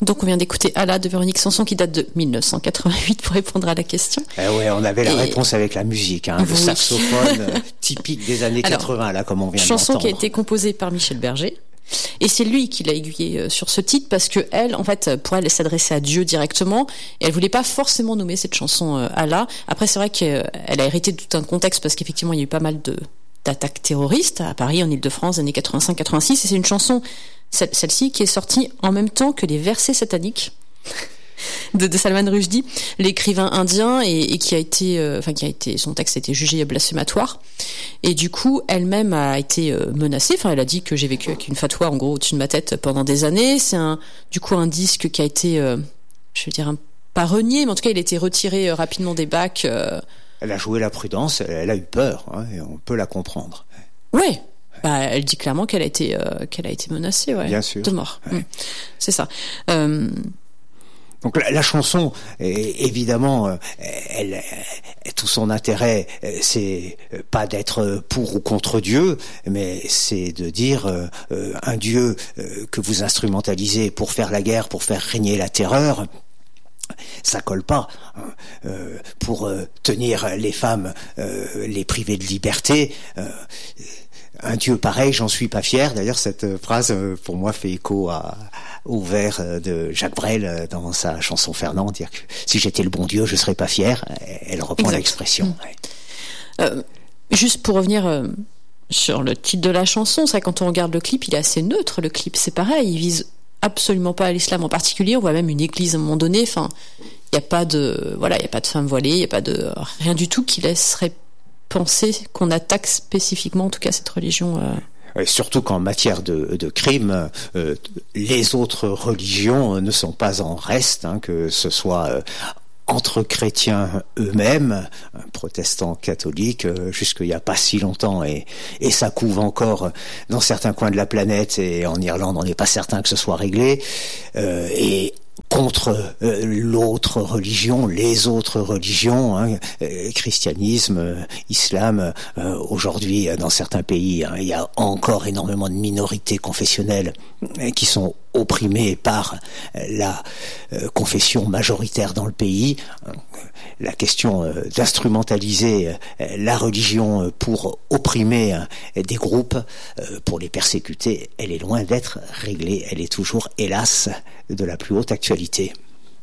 Donc on vient d'écouter Allah de Véronique Sanson qui date de 1988 pour répondre à la question. Ouais, on avait la réponse avec la musique, le oui. saxophone typique des années 80, là, comme on vient de l'entendre. Chanson qui a été composée par Michel Berger. Et c'est lui qui l'a aiguillée sur ce titre parce que elle, en fait, pour elle s'adressait à Dieu directement et elle voulait pas forcément nommer cette chanson Allah. Après, c'est vrai qu'elle a hérité de tout un contexte parce qu'effectivement, il y a eu pas mal d'attaques terroristes à Paris, en Île-de-France, années 85-86. Et c'est une chanson, celle-ci, qui est sortie en même temps que les versets sataniques de Salman Rushdie, l'écrivain indien et qui a été, son texte a été jugé blasphématoire. Et du coup, elle-même a été menacée. Enfin, elle a dit que j'ai vécu avec une fatwa, en gros, au-dessus de ma tête pendant des années. C'est un disque qui a été, pas renié, mais en tout cas, il a été retiré rapidement des bacs. Elle a joué la prudence, elle a eu peur, et on peut la comprendre. Ouais. Elle dit clairement qu'elle a été menacée, ouais. Bien sûr. De mort. Ouais. C'est ça. Donc la chanson, évidemment, tout son intérêt, c'est pas d'être pour ou contre Dieu, mais c'est de dire un Dieu que vous instrumentalisez pour faire la guerre, pour faire régner la terreur. Ça colle pas pour tenir les femmes, les priver de liberté. Un Dieu pareil, j'en suis pas fier. D'ailleurs, cette phrase, pour moi, fait écho au vers de Jacques Brel dans sa chanson Fernand, dire que si j'étais le bon Dieu, je serais pas fier. Elle reprend l'expression. Juste pour revenir sur le titre de la chanson, c'est vrai, quand on regarde le clip, il est assez neutre. Le clip, c'est pareil, il vise absolument pas à l'islam en particulier. On voit même une église à un moment donné. Enfin, il y a pas de femme voilée, il y a pas de rien du tout qui laisserait penser qu'on attaque spécifiquement, en tout cas, cette religion. Surtout qu'en matière de crime, les autres religions ne sont pas en reste, que ce soit entre chrétiens eux-mêmes, protestants, catholiques, jusqu'il n'y a pas si longtemps, et ça couve encore dans certains coins de la planète, et en Irlande, on n'est pas certain que ce soit réglé, et contre l'autre religion, les autres religions, christianisme, islam. Aujourd'hui, dans certains pays, il y a encore énormément de minorités confessionnelles qui sont opprimées par la confession majoritaire dans le pays. La question d'instrumentaliser la religion pour opprimer des groupes, pour les persécuter, elle est loin d'être réglée. Elle est toujours, hélas, de la plus haute actualité.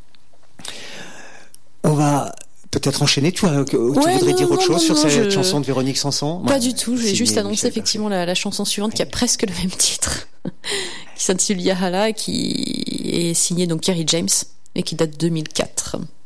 On va peut-être enchaîner. Tu voudrais dire autre chose sur cette chanson de Véronique Sanson ? Pas du tout. Je vais juste annoncer effectivement la chanson suivante qui a presque le même titre, qui s'intitule Yahala, qui est signée donc Kerry James et qui date de 2004.